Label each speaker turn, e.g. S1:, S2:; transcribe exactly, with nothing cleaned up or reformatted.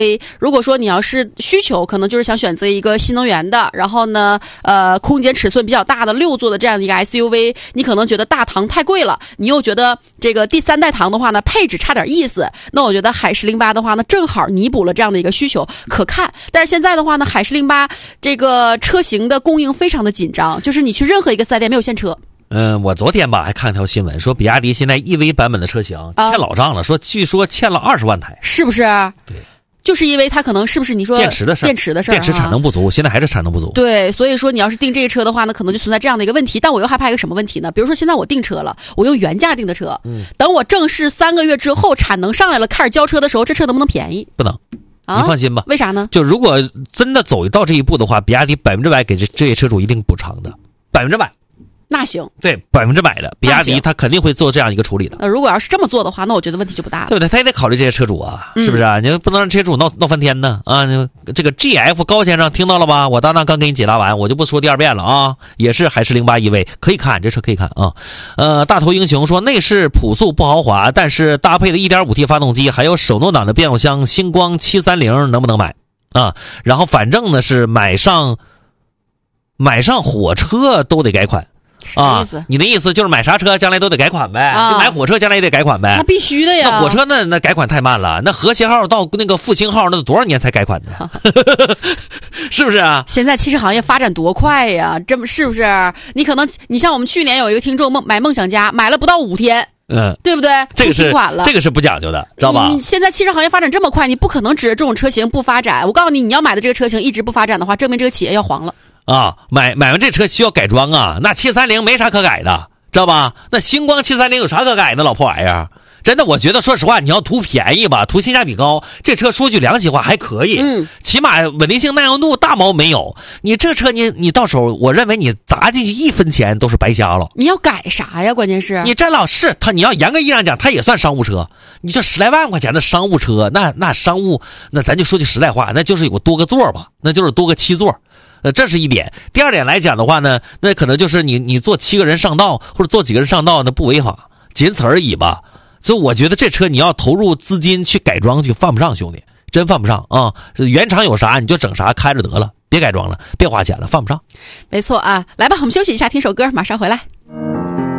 S1: 如果说你要是需求可能就是想选择一个新能源的，然后呢呃空间尺寸比较大的六座的这样的一个 S U V， 你可能觉得大唐太贵了，你又觉得这个第三代唐的话呢配置差点意思，那我觉得海狮零八的话呢正好弥补了这样的一个需求，可看。但是现在的话呢，海狮零八这个车型的供应非常的紧张，就是你去任何一个四 S 店没有现车。
S2: 嗯，我昨天吧还看条新闻，说比亚迪现在 E V 版本的车型欠老账了，啊、说据说欠了二十万台，
S1: 是不是？
S2: 对。
S1: 就是因为它可能是不是你说
S2: 电池的事儿，
S1: 电池的事儿，
S2: 电池产能不足、啊，现在还是产能不足。
S1: 对，所以说你要是订这个车的话呢，可能就存在这样的一个问题。但我又害怕一个什么问题呢？比如说现在我订车了，我用原价订的车，嗯，等我正式三个月之后产能上来了，开始交车的时候，这车能不能便宜？
S2: 不能。啊、你放心吧。
S1: 为啥呢？
S2: 就如果真的走到这一步的话，比亚迪百分之百给这这些车主一定补偿的，百分之百。
S1: 那行，
S2: 对，百分之百的，比亚迪他肯定会做这样一个处理的。
S1: 呃，如果要是这么做的话，那我觉得问题就不大了，
S2: 对不对？他也得考虑这些车主啊，
S1: 嗯、
S2: 是不是啊？你不能让这些车主闹闹翻天呢啊！这个 G F 高先生听到了吧？我搭档刚给你解答完，我就不说第二遍了啊。也是海狮零八 E V， 可以看，这车可以看啊。呃，大头英雄说内饰朴素不豪华，但是搭配的 一点五 T 发动机还有手动挡的变速箱，星光七三零能不能买啊？然后反正呢是买上买上火车都得改款。啊，你的意思就是买啥车将来都得改款呗？啊、买火车将来也得改款呗？
S1: 那必须的呀。
S2: 那火车那那改款太慢了，那和谐号到那个复兴号那多少年才改款的？是不是啊？
S1: 现在汽车行业发展多快呀，这么是不是？你可能你像我们去年有一个听众梦买梦想家，买了不到五天。嗯，对不对？
S2: 这个是
S1: 款了，
S2: 这个是不讲究的，知道吧？
S1: 你现在汽车行业发展这么快，你不可能指着这种车型不发展。我告诉你，你要买的这个车型一直不发展的话，证明这个企业要黄了。
S2: 啊，买买完这车需要改装啊，那七三零没啥可改的，知道吧？那星光七三零有啥可改的，老破玩意儿？真的，我觉得说实话，你要图便宜吧，图性价比高，这车说句良心话还可以，嗯，起码稳定性、耐用度大毛没有。你这车你你到手，我认为你砸进去一分钱都是白瞎了。
S1: 你要改啥呀？关键是
S2: 你这老是他，你要严格意义上讲，它也算商务车。你这十来万块钱的商务车，那那商务，那咱就说句实在话，那就是有多个座吧，那就是多个七座。呃，这是一点。第二点来讲的话呢，那可能就是你你坐七个人上道或者坐几个人上道，那不违法，仅此而已吧。所以我觉得这车你要投入资金去改装去犯不上，兄弟，真犯不上啊！原厂有啥你就整啥，开着得了，别改装了，别花钱了，犯不上。
S1: 没错啊，来吧，我们休息一下，听首歌，马上回来。